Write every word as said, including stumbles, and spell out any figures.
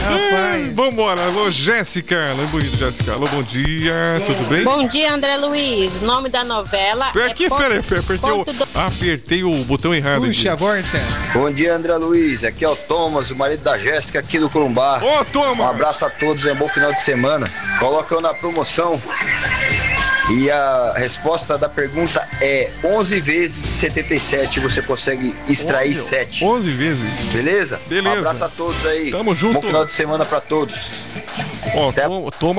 Rapaz. Vambora, alô, Jéssica. Alô, bonito, Jéssica. Alô, bom dia, tudo bem? Bom dia, André Luiz. O nome da novela Peraí, é aqui, Ponto- peraí, peraí, apertei o, Ponto do- apertei o botão errado aqui. Puxa, Vorta. Bom dia, André Luiz. Aqui é o Thomas, o marido da Jéssica, aqui do Corumbá. Ô, Um Thomas! abraço a todos e um bom final de semana. Coloca eu na promoção. E a resposta da pergunta é onze vezes de setenta e sete você consegue extrair onze, sete. onze vezes. Beleza? Beleza. Um abraço a todos aí. Tamo junto. Bom final de semana pra todos. Ó, Até a Tom- Thomas